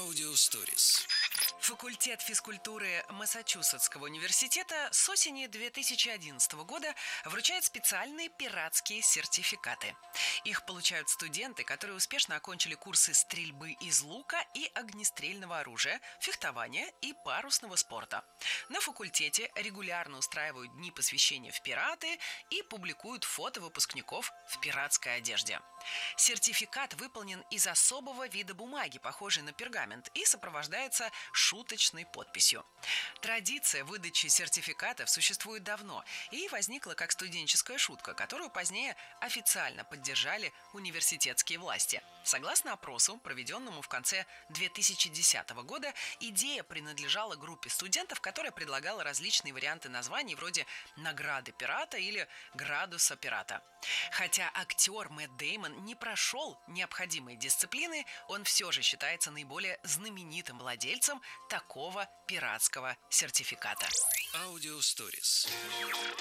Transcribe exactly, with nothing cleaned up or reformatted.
Аудиосторис. Факультет физкультуры Массачусетского университета с осени две тысячи одиннадцатого года вручает специальные пиратские сертификаты. Их получают студенты, которые успешно окончили курсы стрельбы из лука и огнестрельного оружия, фехтования и парусного спорта. На факультете регулярно устраивают дни посвящения в пираты и публикуют фото выпускников в пиратской одежде. Сертификат выполнен из особого вида бумаги, похожей на пергамент, и сопровождается шуточной подписью. Традиция выдачи сертификатов существует давно и возникла как студенческая шутка, которую позднее официально поддержали университетские власти. Согласно опросу, проведенному в конце две тысячи десятого года, идея принадлежала группе студентов, которая предлагала различные варианты названий вроде «Награды пирата» или «Градуса пирата». Хотя актер Мэтт Дэймон не прошел необходимые дисциплины, он все же считается наиболее знаменитым владельцем такого пиратского сертификата. Аудиосторис.